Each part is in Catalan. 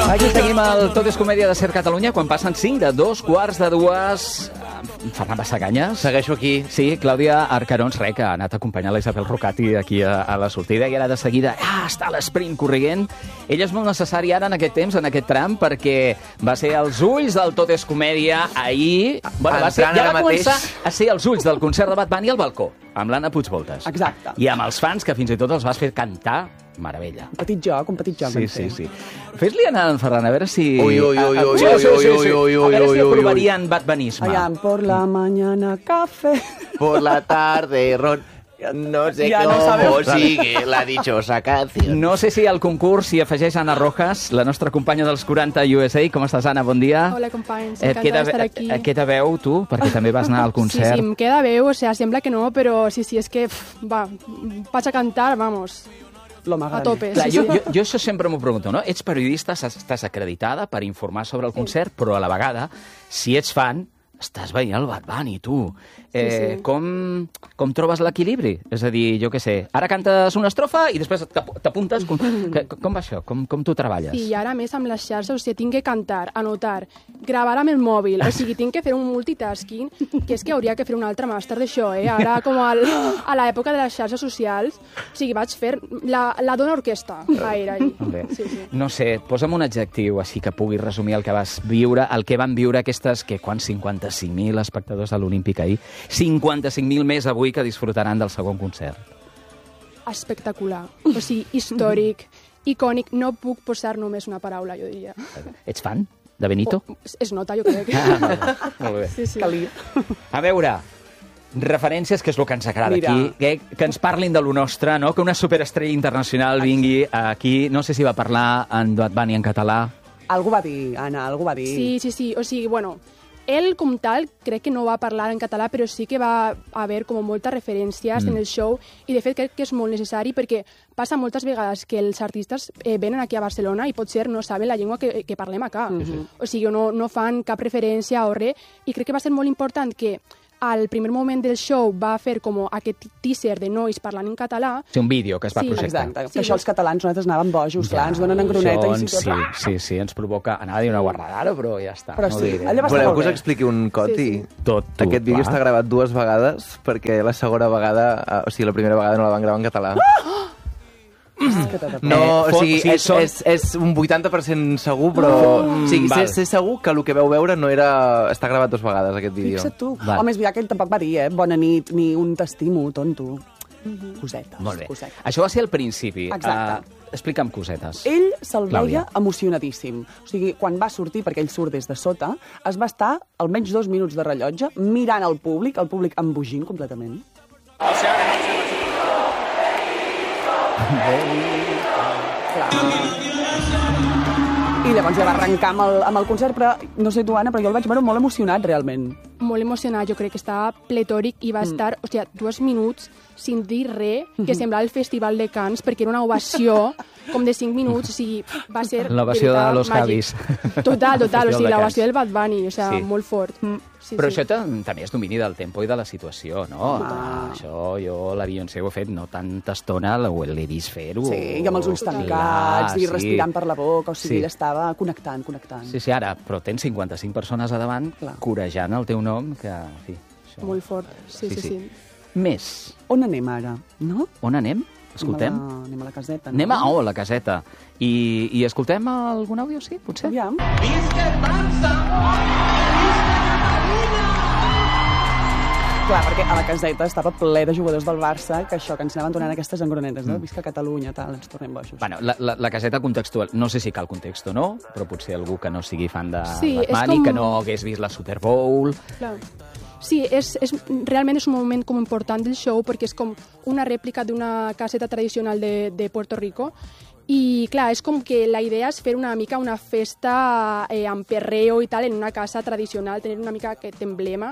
Aquí seguim el Tot és Comèdia de Ser Catalunya quan passen 5 de 2:15. Ferran Bassaganyes. Segueixo aquí. Sí, Clàudia Arcarons, que ha anat a acompanyar la Isabel Rocati aquí a la sortida i ara de seguida està l'esprint corrent. Ella és molt necessària ara en aquest temps, en aquest tram, perquè va ser els ulls del Tot és Comèdia ahir. Bueno, ja va començar a ser els ulls del concert de Bad Bunny al balcó, amb l'Anna Puigvoltes. Exacte. I amb els fans, que fins i tot els vas fer cantar meravella. Un petit joc. Sí. Fes-li anar en Ferran, a veure si... Ui. A veure si aprovarien Bad Bunnyisme. Allà, por la mañana café. Por la tarde, ron... No sé Ja cómo no sabeu. sigue la dichosa canción. No sé si al concurs s'hi afegeix Anna Rojas, la nostra companya dels 40 USA. Com estàs, Anna? Bon dia. Hola, companys. Encantada d'estar aquí. Et queda veu, tu? Perquè també vas anar al concert. Sí, em queda veu, o sea, sembla que no, però sí, és que, vaig a cantar, vamos, a tope. Clar, jo això sempre m'ho pregunto, no? Ets periodista, estàs acreditada per informar sobre el concert, però a la vegada, si ets fan, estàs veient el Bad Bunny, tu. Sí. Com trobes l'equilibri? És a dir, jo què sé, ara cantes una estrofa i després t'apuntes... Com va això? Com tu treballes? Sí, i ara, a més, amb les xarxes, o sigui, tinc que cantar, anotar, gravar amb el mòbil, o sigui, tinc que fer un multitasking, que és que hauria que fer un altre màster d'això, Ara, com a l'època de les xarxes socials, o sigui, vaig fer la dona orquestra, ahir. Sí. No sé, posa'm un adjectiu així que pugui resumir el que vas viure, el que van viure aquestes, que quan 55.000 espectadors de l'Olímpic ahir, 55.000 més avui que disfrutaran del segon concert. Espectacular, o sigui, històric, icònic, no puc posar només una paraula, jo diria. Ets fan de Benito? Es nota, jo crec. Molt bé. Sí. A veure, referències, que és el que ens agrada aquí, que ens parlin de lo nostre, no? Que una superestrella internacional vingui aquí. No sé si va parlar en Bad Bunny en català. Algú va dir, Anna, algú va dir. Sí, o sigui, bueno, ell com tal crec que no va parlar en català, però sí que va haver com moltes referències en el show, i de fet crec que és molt necessari perquè passa moltes vegades que els artistes venen aquí a Barcelona i potser no saben la llengua que parlem acá. O sigui, no fan cap referència o res, i crec que va ser molt important que al primer moment del show va fer com aquest teaser de nois parlant en català. Sí, un vídeo que es va projectar. Exacte, que això els catalans nosaltres anàvem bojos, clar, ens donen engroneta i sí, ens provoca... Anava a dir una guarrada, però ja està. Però sí, allà va estar Voleu molt que us bé. expliqui un coti? Sí. Tot, tu. Aquest vídeo està gravat 2 vegades perquè la segona vegada, o sigui, la primera vegada no la van gravar en català. No, o sigui, és un 80% segur, però... O sigui, sé segur que el que veu veure no era... Està gravat 2 vegades, aquest vídeo. Fixa't tu. Home, és veritat que ell tampoc va dir, bona nit, ni un t'estimo, tonto. Cosetes. Molt bé. Cosetes. Això va ser al principi. Exacte. Explica'm cosetes. Ell se'l Clàudia. veia emocionadíssim. O sigui, quan va sortir, perquè ell surt des de sota, es va estar almenys 2 minuts de rellotge mirant el públic embogint completament. I llavors ja va arrencar amb el concert, però no sé tu, Anna, però jo el vaig veure molt emocionat, realment. Molt emocionat, jo crec que estava pletòric i va estar, o sigui, 2 minuts sin dir res, que semblava el Festival de Cannes, perquè era una ovació com de 5 minuts, o sigui, va ser... L'ovació de los Javis. Total, o sigui, l'ovació del Bad Bunny, o sigui, molt fort. Sí, però això també és domini del tempo i de la situació, no? Això jo, la Beyoncé ho he fet no tanta estona, l'he vist fer-ho. Sí, i amb els ulls tancats, i respirant per la boca, o sigui, ell estava connectant. Sí, ara, però tens 55 persones a davant corejant el teu nom, que, en fi... Molt fort, sí. Més. On anem ara, no? On anem? Escoltem? Anem a la caseta, no? Anem a la caseta. I escoltem algun àudio, sí, potser? Aviam. Visca el Barça! Visca Catalunya! Clar, perquè a la caseta estava ple de jugadors del Barça, que això, que ens anaven donant aquestes engronetes, no? Visca Catalunya, tal, ens tornem bojos. Bueno, la caseta contextual, no sé si cal context o no, però potser algú que no sigui fan de Sí, Bad és Bunny, com- que no hagués vist la Super Bowl... Clar. Sí, realment és un moment com important del show perquè és com una rèplica d'una caseta tradicional de Puerto Rico i, clar, és com que la idea és fer una mica una festa amb perreo i tal en una casa tradicional, tenir una mica aquest emblema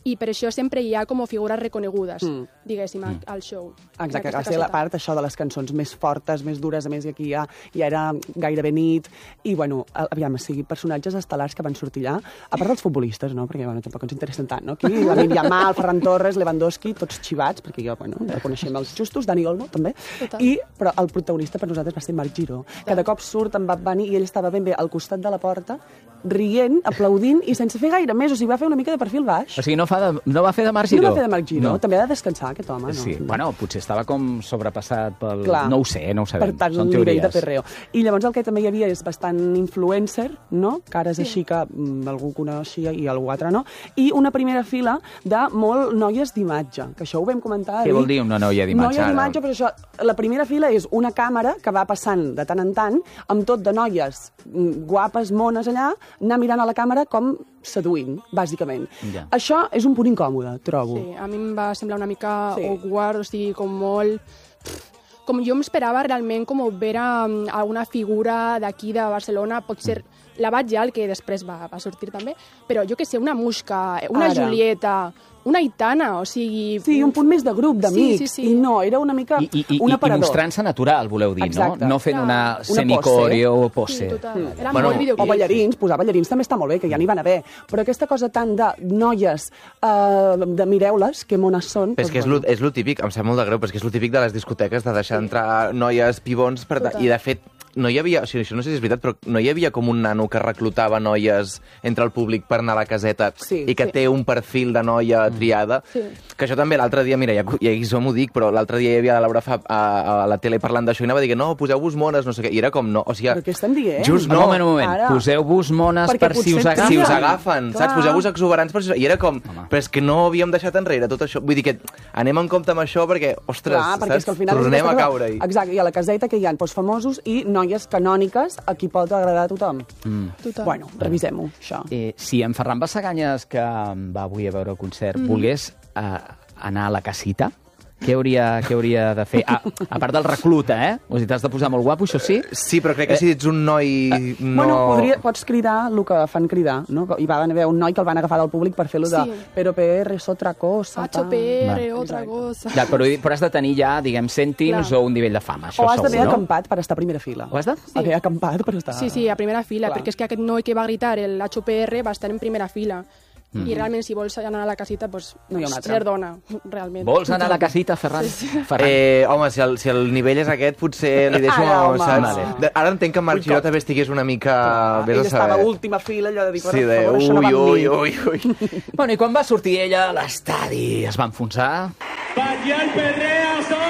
i per això sempre hi ha com figures reconegudes, diguéssim, al show. Exacte, que va ser la part això de les cançons més fortes, més dures, a més, i aquí ja era gairebé nit, i bueno, aviam, sigui personatges estel·lars que van sortir allà, a part dels futbolistes, no?, perquè bueno, tampoc ens interessen tant, no?, aquí Lamine Yamal, Ferran Torres, Lewandowski, tots xivats, perquè jo, bueno, ja coneixem els justos, Dani Olmo, també, però el protagonista per nosaltres va ser Marc Giró, que de cop surt amb Bad Bunny i ell estava ben bé al costat de la porta, rient, aplaudint i sense fer gaire més, o sigui, va fer una mica de perfil baix. O sigui, no va fer de Marc Giró? No va fer de Marc Giró, també ha de descansar aquest home, no? Sí, bueno, potser estava com sobrepassat pel... Clar, no ho sé, no ho sabem, per tant, són nivell teories. de perreo. I llavors el que també hi havia és bastant influencer, no?, cares així que algú coneixia i algú altre no, i una primera fila de molt noies d'imatge, que això ho vam comentar. Què vol dir una noia d'imatge? Noia d'imatge, però això, la primera fila és una càmera que va passant de tant en tant, amb tot de noies guapes, mones allà, anar mirant a la càmera com seduint, bàsicament. Ja. Això és un punt incòmode, trobo. Sí, a mi em va semblar una mica awkward, o sigui, com molt... Com jo m'esperava realment com veure alguna figura d'aquí de Barcelona, potser la Batjal, que després va sortir també, però jo que sé, una Muixca, una Julieta, una Aitana, o sigui... Sí, un punt més de grup, d'amics. Sí. I no, era una mica un aparador. I mostrant-se natural, voleu dir, exacte, no fent una semicoreo o pose. Sí, total. Era molt videoclip. O ballarins, posar ballarins també està molt bé, que ja n'hi van haver. Però aquesta cosa tant de noies, de mireu-les, que mones són... Però és que és lo típic, em sap molt de greu, però és que és lo típic de les discoteques, de deixar entrar noies pibons, i de fet no hi havia, o sigui, això no sé si és veritat, però no hi havia com un nano que reclutava noies entre el públic per anar a la caseta i que té un perfil de noia triada. Que això també l'altre dia, mira, ja aquí som ho dic, però l'altre dia hi havia la Laura Fab a la tele parlant d'això i anava dient, no, poseu-vos mones, no sé què, i era com no, o sigui... Però què estem dient? Just no. Un moment, poseu-vos mones perquè per si us agafen. Si us agafen, saps? Poseu-vos exuberants per si us... I era com, però és que no havíem deixat enrere tot això. Vull dir que anem en compte amb això perquè, ostres, perquè és que al final tornem a caure-hi. Exacte, i a la caseta que hi ha famosos i noies canòniques a qui pot agradar a tothom. Bueno, revisem-ho, això. Si en Ferran Bassaganyes, que va avui a veure el concert, volgués anar a la casita, què hauria de fer? A part del recluta, O sigui, t'has de posar molt guapo, això sí? Sí, però crec que si ets un noi... Bueno, pots cridar el que fan cridar, no? Hi va haver un noi que el van agafar del públic per fer-lo de però PR és otra cosa. PR, otra cosa. Ja, però has de tenir ja, diguem, cèntims o un nivell de fama, això o has d'haver segur, no? acampat per estar a primera fila. Ho has de? Haver acampat per estar... Sí, a primera fila, perquè és que aquest noi que va gritar el HPR va estar en primera fila. I realment, si vols anar a la casita, doncs no hi ha un altre. ser dona, realment. Vols anar a la casita, Ferran? Home, si el nivell és aquest, potser li deixo... Ara entenc que en Marc Giró també estigués una mica... Ell estava a última fila, allò de dir, sí, de ui. Bueno, i quan va sortir ella, l'estadi es va enfonsar. Batllal Perrea,